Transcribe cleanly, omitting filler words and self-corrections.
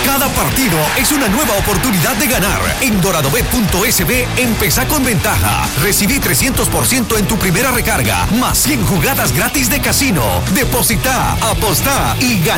Cada partido es una nueva oportunidad de ganar. En doradobet.sb empezá con ventaja. Recibí 300% en tu primera recarga, más 100 jugadas gratis de casino. Depositá, apostá y ganá.